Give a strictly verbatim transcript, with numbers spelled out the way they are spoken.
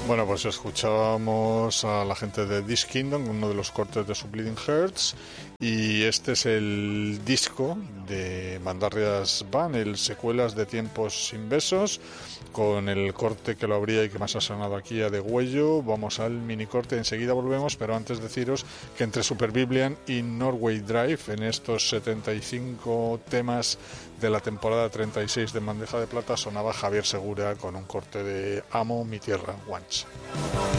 Bueno, pues escuchábamos a la gente de This Kingdom, uno de los cortes de su Bleeding Hearts, y este es el disco de Bandarias Band, el Secuelas de Tiempos Sin Besos, con el corte que lo abría y que más ha sonado aquí a Degüello. Vamos al mini corte, enseguida volvemos, pero antes deciros que entre Super Biblian y Norway Drive, en estos setenta y cinco temas de la temporada treinta y seis de Bandeja de Plata, sonaba Javier Segura con un corte de Amo mi tierra, Once.